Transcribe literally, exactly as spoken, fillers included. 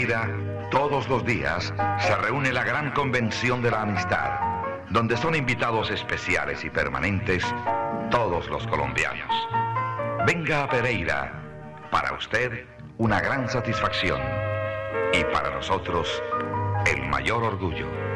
Pereira, todos los días se reúne la gran convención de la amistad, donde son invitados especiales y permanentes todos los colombianos. Venga a Pereira, para usted una gran satisfacción y para nosotros el mayor orgullo.